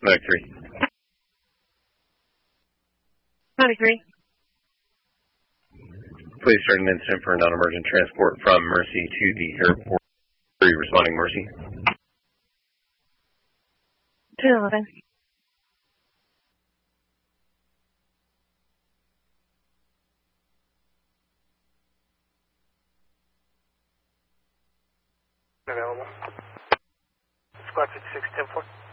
93. 93. Please start an incident for a non-emergent transport from Mercy to the airport. Are you responding, Mercy? 211. Available. Squad 56, 10-4.